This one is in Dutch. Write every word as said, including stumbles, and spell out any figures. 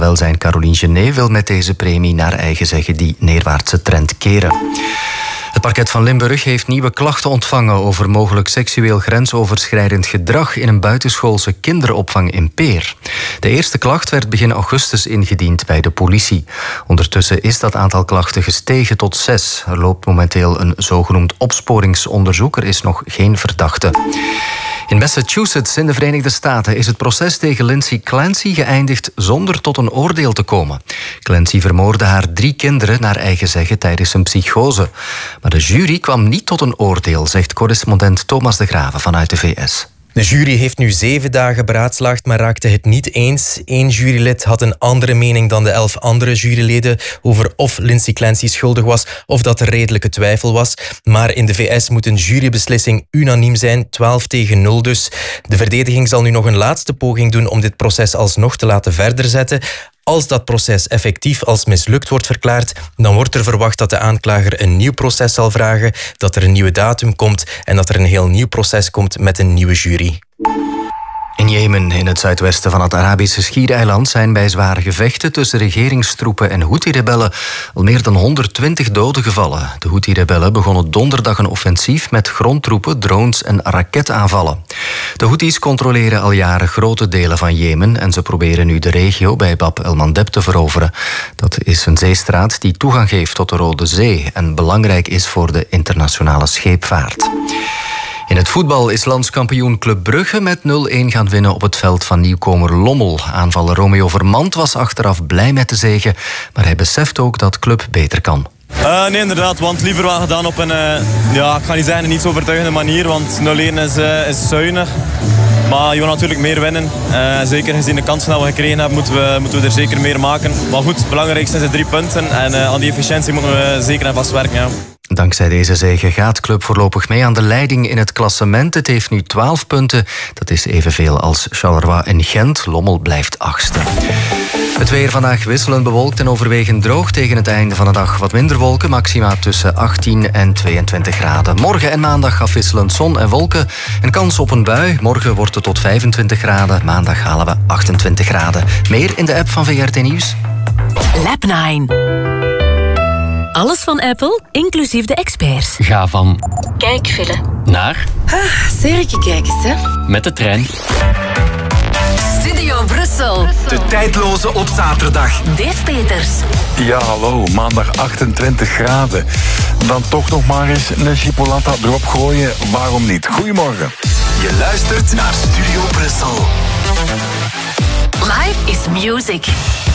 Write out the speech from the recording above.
Welzijn Caroline Genet wil met deze premie naar eigen zeggen die neerwaartse trend keren. Het parket van Limburg heeft nieuwe klachten ontvangen over mogelijk seksueel grensoverschrijdend gedrag in een buitenschoolse kinderopvang in Peer. De eerste klacht werd begin augustus ingediend bij de politie. Ondertussen is dat aantal klachten gestegen tot zes. Er loopt momenteel een zogenoemd opsporingsonderzoek. Er is nog geen verdachte. In Massachusetts in de Verenigde Staten is het proces tegen Lindsay Clancy geëindigd zonder tot een oordeel te komen. Clancy vermoordde haar drie kinderen naar eigen zeggen tijdens een psychose. Maar de jury kwam niet tot een oordeel, zegt correspondent Thomas de Graven vanuit de V S. De jury heeft nu zeven dagen beraadslaagd, maar raakte het niet eens. Eén jurylid had een andere mening dan de elf andere juryleden over of Lindsay Clancy schuldig was of dat er redelijke twijfel was. Maar in de V S moet een jurybeslissing unaniem zijn, twaalf tegen nul dus. De verdediging zal nu nog een laatste poging doen om dit proces alsnog te laten verder zetten. Als dat proces effectief als mislukt wordt verklaard, dan wordt er verwacht dat de aanklager een nieuw proces zal vragen, dat er een nieuwe datum komt en dat er een heel nieuw proces komt met een nieuwe jury. In Jemen, in het zuidwesten van het Arabische Schiereiland, zijn bij zware gevechten tussen regeringstroepen en Houthi-rebellen al meer dan honderdtwintig doden gevallen. De Houthi-rebellen begonnen donderdag een offensief met grondtroepen, drones en raketaanvallen. De Houthis controleren al jaren grote delen van Jemen en ze proberen nu de regio bij Bab el-Mandeb te veroveren. Dat is een zeestraat die toegang geeft tot de Rode Zee en belangrijk is voor de internationale scheepvaart. In het voetbal is landskampioen Club Brugge met nul-een gaan winnen op het veld van nieuwkomer Lommel. Aanvaller Romeo Vermand was achteraf blij met de zege, maar hij beseft ook dat Club beter kan. Uh, nee, inderdaad, want liever wel gedaan op een, uh, ja, ik ga niet zeggen een niet zo overtuigende manier, want nul-een is, uh, is zuinig. Maar je wil natuurlijk meer winnen. Uh, zeker gezien de kansen die we gekregen hebben, moeten we, moeten we er zeker meer maken. Maar goed, het belangrijkste zijn de drie punten en uh, aan die efficiëntie moeten we zeker en vast werken. Ja. Dankzij deze zege gaat Club voorlopig mee aan de leiding in het klassement. Het heeft nu twaalf punten. Dat is evenveel als Charleroi en Gent. Lommel blijft achtste. Het weer vandaag wisselend bewolkt en overwegend droog. Tegen het einde van de dag wat minder wolken. Maxima tussen achttien en tweeëntwintig graden. Morgen en maandag afwisselend zon en wolken. Een kans op een bui. Morgen wordt het tot vijfentwintig graden. Maandag halen we achtentwintig graden. Meer in de app van V R T Nieuws. Lab nine. Alles van Apple, inclusief de experts. Ga van kijkfilm naar ah, serietje kijken, hè? Met de trein. Studio Brussel. De tijdloze op zaterdag. Dave Peters. Ja, hallo. Maandag achtentwintig graden. Dan toch nog maar eens een chipolata erop gooien. Waarom niet? Goedemorgen. Je luistert naar Studio Brussel. Life is music.